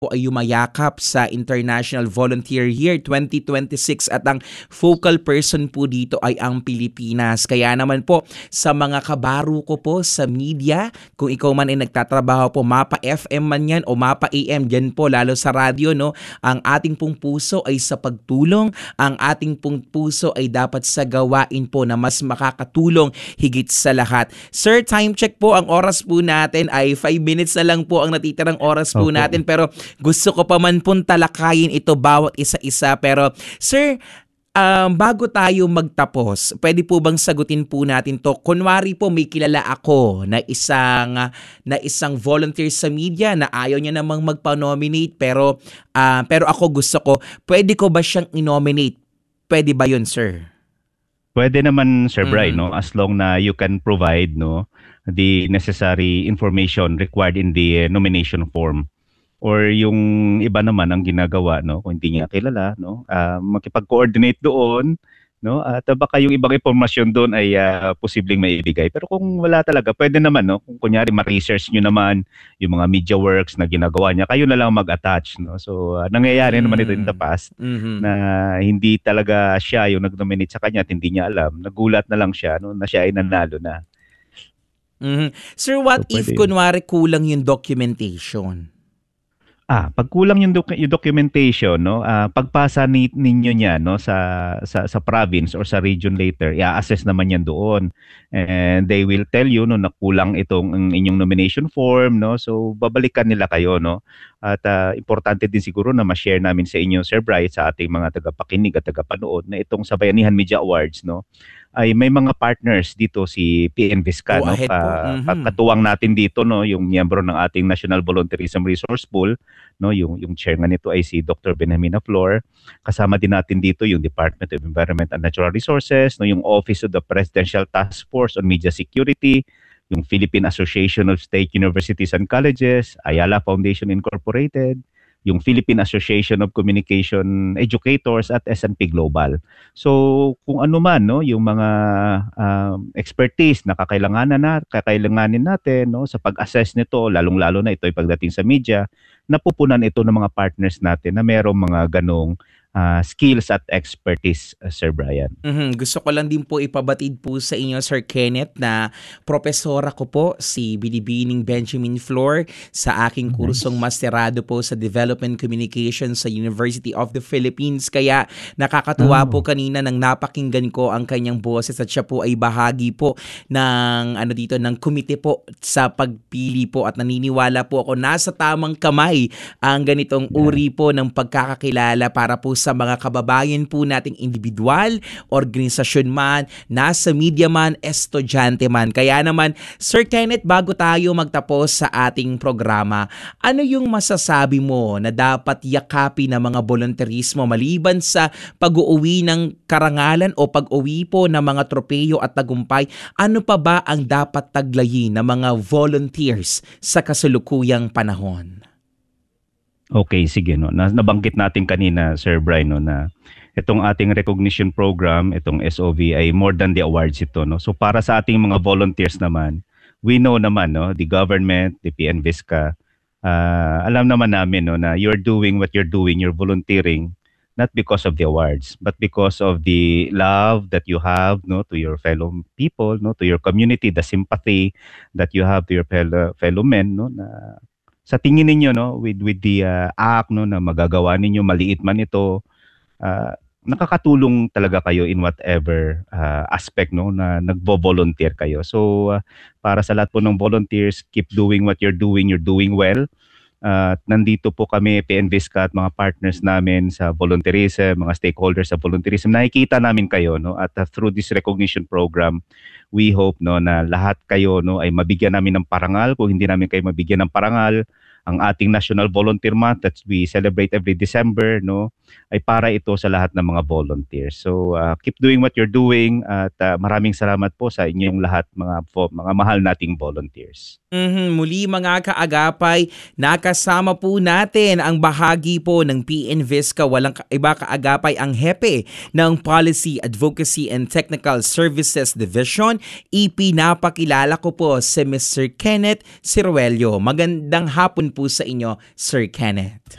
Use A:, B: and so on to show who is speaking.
A: ay yumayakap sa International Volunteer Year 2026 at ang focal person po dito ay ang Pilipinas. Kaya naman po sa mga kabaro ko po sa media, kung ikaw man ay nagtatrabaho po, Mapa FM man yan o Mapa AM, dyan po lalo sa radyo, no, ang ating pong puso ay sa pagtulong, ang ating pong puso ay dapat sa gawain po na mas makakatulong higit sa lahat. Sir, time check po, ang oras po natin ay 5 minutes na lang po ang natitirang oras po natin, pero gusto ko pa man pong talakayin ito bawat isa-isa. Pero sir, bago tayo magtapos, pwede po bang sagutin po natin to? Kunwari po may kilala ako na isang volunteer sa media na ayaw niya namang magpa-nominate pero ako gusto ko, pwede ko ba siyang i-nominate? Pwede ba yun, sir?
B: Pwede naman, Sir Bri, no, as long na you can provide, no, the necessary information required in the nomination form. Or yung iba naman ang ginagawa, no, kung hindi niya kilala, no, makipag-coordinate doon, no, at baka yung ibang impormasyon doon ay posibleng maibigay. Pero kung wala talaga, pwede naman, no, kung kunyari ma-research nyo naman yung mga media works na ginagawa niya, kayo na lang mag-attach, no. So nangyayari naman ito in the past na hindi talaga siya yung nag-nominate sa kanya at hindi niya alam. Nagulat na lang siya, no, na siya ay nanalo na.
A: Sir, what so, if kunwari kulang yung documentation?
B: Pag kulang yung documentation, no, pagpasa ninyo niya, no, sa province or sa region later, i-assess naman yan doon. And they will tell you, no, na kulang itong inyong nomination form, no. So babalikan nila kayo, no. At importante din siguro na ma-share namin sa inyo, Sir Bright, sa ating mga tagapakinig at tagapanood na itong sa Bayanihan Media Awards, no, ay may mga partners dito si PN Visca, no. Katuwang natin dito, no, yung miyembro ng ating National Volunteerism Resource Pool, no, yung chair nga nito ay si Dr. Benjamina Flor. Kasama din natin dito yung Department of Environment and Natural Resources, no, yung Office of the Presidential Task Force on Media Security, yung Philippine Association of State Universities and Colleges, Ayala Foundation Incorporated, yung Philippine Association of Communication Educators at S&P Global. So kung ano man, no, yung mga expertise na kakailanganin natin, no, sa pag-assess nito, lalong-lalo na ito ay pagdating sa media, napupunan ito ng mga partners natin na merong mga ganong skills at expertise, Sir Brian.
A: Gusto ko lang din po ipabatid po sa inyo, Sir Kenneth, na propesora ko po si Binibining Benjamin Flor sa aking kursong masterado po sa Development Communication sa University of the Philippines. Kaya nakakatuwa po kanina nang napakinggan ko ang kanyang boses at siya po ay bahagi po ng ng komite po sa pagpili po, at naniniwala po ako nasa tamang kamay ang ganitong uri po ng pagkakakilala para po sa mga kababayan po nating individual, organisasyon man, nasa media man, estudyante man. Kaya naman, Sir Kenneth, bago tayo magtapos sa ating programa, ano yung masasabi mo na dapat yakapin ng mga volunteerismo maliban sa pag-uwi ng karangalan o pag-uwi po ng mga tropeyo at tagumpay? Ano pa ba ang dapat taglayin ng mga volunteers sa kasalukuyang panahon?
B: Okay, sige, no. Nabanggit natin kanina, Sir Brian, no, na itong ating recognition program, itong SOV ay more than the awards ito, no. So para sa ating mga volunteers naman, we know naman, no, the government, the PN Visca, alam naman namin, no, na you're doing what you're doing, you're volunteering not because of the awards, but because of the love that you have, no, to your fellow people, no, to your community, the sympathy that you have to your fellow men, no, na sa tingin ninyo, no, with the act, no, na magagawa ninyo, maliit man ito, nakakatulong talaga kayo in whatever aspect, no, na nagvo-volunteer kayo. So para sa lahat po ng volunteers, keep doing what you're doing well. Nandito po kami, PN Visca, at mga partners namin sa volunteerism, mga stakeholders sa volunteerism. Nakikita namin kayo, no, at through this recognition program, we hope, no, na lahat kayo, no, ay mabigyan namin ng parangal. Kung hindi namin kayo mabigyan ng parangal, ang ating National Volunteer Month that we celebrate every December, no, ay para ito sa lahat ng mga volunteers. So keep doing what you're doing, at maraming salamat po sa inyong lahat, mga mahal nating volunteers.
A: Muli mga kaagapay, nakasama po natin ang bahagi po ng PN Visca, walang iba kaagapay, ang hepe ng Policy, Advocacy and Technical Services Division. Napakilala ko po si Mr. Kenneth Ciruello. Magandang hapon po sa inyo, Sir Kenneth.